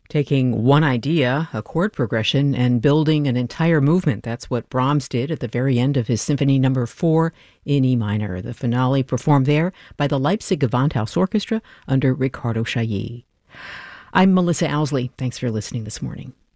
Taking one idea, a chord progression, and building an entire movement. That's what Brahms did at the very end of his Symphony No. 4 in E minor. The finale performed there by the Leipzig Gewandhaus Orchestra under Riccardo Chailly. I'm Melissa Owsley. Thanks for listening this morning.